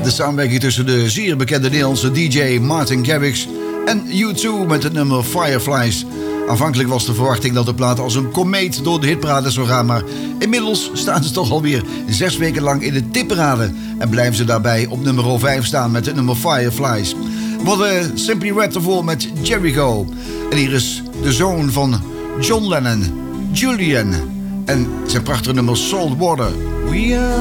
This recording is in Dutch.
De samenwerking tussen de zeer bekende Nederlandse DJ Martin Garrix en U2 met het nummer Fireflies. Aanvankelijk was de verwachting dat de plaat als een komeet door de hitparade zou gaan, maar inmiddels staan ze toch alweer 6 weken lang in de tipparade en blijven ze daarbij op nummer 5 staan met het nummer Fireflies. We hadden Simply Red ervoor met Jericho. En hier is de zoon van John Lennon, Julian, en zijn prachtige nummer Salt Water. We are